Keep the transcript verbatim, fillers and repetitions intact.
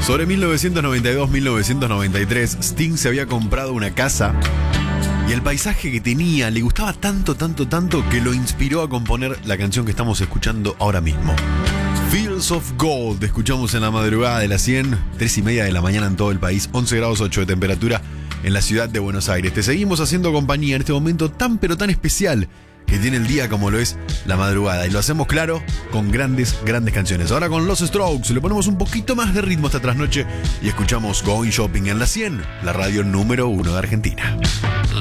Sobre mil novecientos noventa y dos a mil novecientos noventa y tres, Sting se había comprado una casa y el paisaje que tenía le gustaba tanto, tanto, tanto que lo inspiró a componer la canción que estamos escuchando ahora mismo. Fields of Gold, escuchamos en la madrugada de las cien, tres y media de la mañana en todo el país, once grados ocho de temperatura en la ciudad de Buenos Aires. Te seguimos haciendo compañía en este momento tan pero tan especial que tiene el día como lo es la madrugada. Y lo hacemos, claro, con grandes, grandes canciones. Ahora con los Strokes le ponemos un poquito más de ritmo esta trasnoche y escuchamos Going Shopping en la cien, la radio número uno de Argentina.